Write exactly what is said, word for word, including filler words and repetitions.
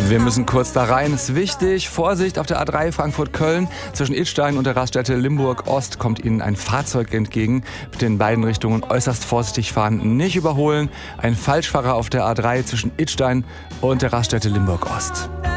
Wir müssen kurz da rein, ist wichtig. Vorsicht auf der A drei Frankfurt-Köln. Zwischen Idstein und der Raststätte Limburg-Ost kommt Ihnen ein Fahrzeug entgegen. Bitte in beiden Richtungen äußerst vorsichtig fahren, nicht überholen. Ein Falschfahrer auf der A drei zwischen Idstein und der Raststätte Limburg-Ost.